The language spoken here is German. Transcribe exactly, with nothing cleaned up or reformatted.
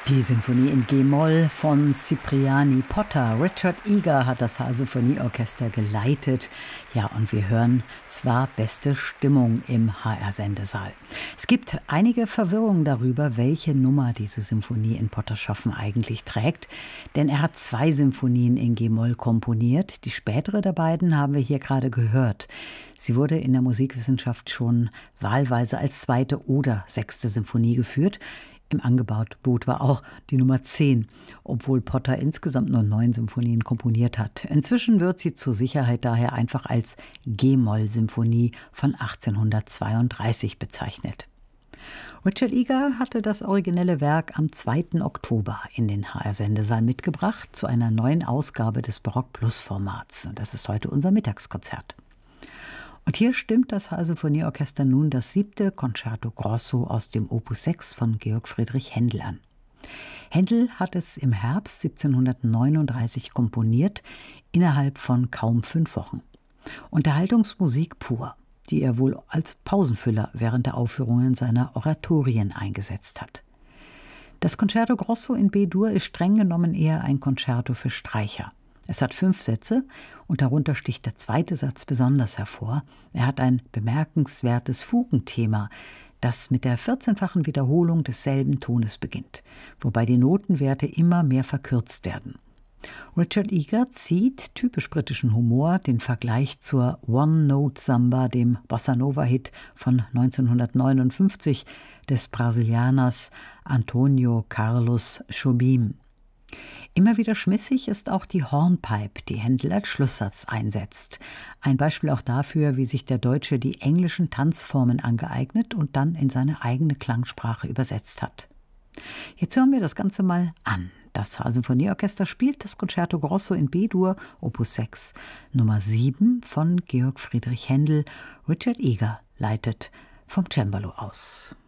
Die Sinfonie in G-Moll von Cipriani Potter. Richard Eager hat das H-Sinfonieorchester geleitet. Ja, und wir hören, es war beste Stimmung im H R-Sendesaal. Es gibt einige Verwirrungen darüber, welche Nummer diese Sinfonie in Potterschaffen eigentlich trägt. Denn er hat zwei Sinfonien in G-Moll komponiert. Die spätere der beiden haben wir hier gerade gehört. Sie wurde in der Musikwissenschaft schon wahlweise als zweite oder sechste Sinfonie geführt. Im Angebot war auch die Nummer zehn, obwohl Potter insgesamt nur neun Symphonien komponiert hat. Inzwischen wird sie zur Sicherheit daher einfach als G-Moll-Symphonie von achtzehnhundertzweiunddreißig bezeichnet. Richard Eager hatte das originelle Werk am zweiten Oktober in den H R-Sendesaal mitgebracht zu einer neuen Ausgabe des Barock-Plus-Formats. Das ist heute unser Mittagskonzert. Und hier stimmt das H R-Sinfonieorchester nun das siebte Concerto Grosso aus dem Opus sechs von Georg Friedrich Händel an. Händel hat es im Herbst siebzehnhundertneununddreißig komponiert, innerhalb von kaum fünf Wochen. Unterhaltungsmusik pur, die er wohl als Pausenfüller während der Aufführungen seiner Oratorien eingesetzt hat. Das Concerto Grosso in B-Dur ist streng genommen eher ein Concerto für Streicher. Es hat fünf Sätze und darunter sticht der zweite Satz besonders hervor. Er hat ein bemerkenswertes Fugenthema, das mit der vierzehnfachen Wiederholung desselben Tones beginnt, wobei die Notenwerte immer mehr verkürzt werden. Richard Eager zieht, typisch britischen Humor, den Vergleich zur One-Note-Samba, dem Bossa-Nova-Hit von neunzehnhundertneunundfünfzig des Brasilianers Antonio Carlos Jobim. Immer wieder schmissig ist auch die Hornpipe, die Händel als Schlusssatz einsetzt. Ein Beispiel auch dafür, wie sich der Deutsche die englischen Tanzformen angeeignet und dann in seine eigene Klangsprache übersetzt hat. Jetzt hören wir das Ganze mal an. Das H R-Sinfonieorchester spielt das Concerto Grosso in B-Dur, Opus sechs, Nummer sieben von Georg Friedrich Händel. Richard Eager leitet vom Cembalo aus.